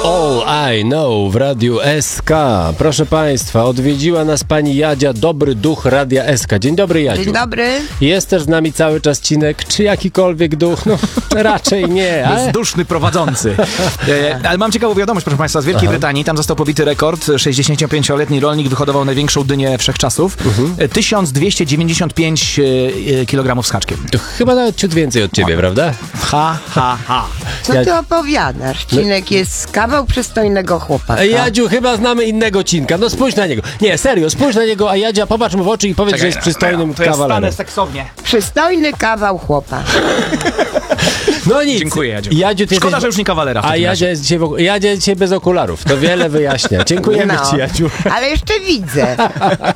All I Know w Radiu SK. Proszę Państwa, odwiedziła nas pani Jadzia, dobry duch Radia SK. Dzień dobry, Jadziu. Dzień dobry. Jest też z nami cały czas Cinek, czy jakikolwiek duch? No raczej nie. Ale... Bezduszny prowadzący. Ale mam ciekawą wiadomość, proszę Państwa, z Wielkiej Brytanii. Tam został pobity rekord. 65-letni rolnik wyhodował największą dynię wszechczasów. 1295 kg z haczkiem. To chyba nawet ciut więcej od ciebie, prawda? Ha. Co ty opowiadasz? Cinek jest kawał przystojnego chłopaka. Jadziu, chyba znamy innego Cinka. No spójrz na niego. Nie, serio, spójrz na niego, a Jadzia, popatrz mu w oczy i powiedz, że jest przystojnym to ja kawalerem. stanę seksownie. Przystojny kawał chłopa. No nic. Dziękuję, Jadziu. Jadziu, ty Szkoda, jesteś... że już nie kawalera w A takim razie. Jadzia jest dzisiaj bez okularów. To wiele wyjaśnia. Dziękujemy ci, Jadziu. Ale jeszcze widzę.